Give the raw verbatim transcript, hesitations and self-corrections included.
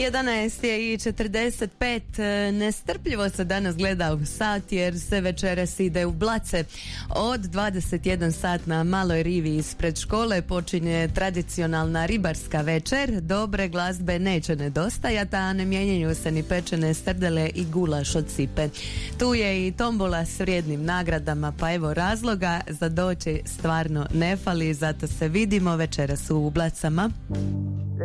jedanaest je i četrdeset pet. Nestrpljivo se danas gleda u sat jer se večeras ide u Blace. Od dvadeset jedan sat na maloj rivi ispred škole počinje tradicionalna ribarska večer. Dobre glazbe neće nedostajati, a ne mijenjaju se ni pečene srdele i gulaš od sipe. Tu je i tombola s vrijednim nagradama, pa evo razloga za doći stvarno ne fali, zato se vidimo večeras u Blacama.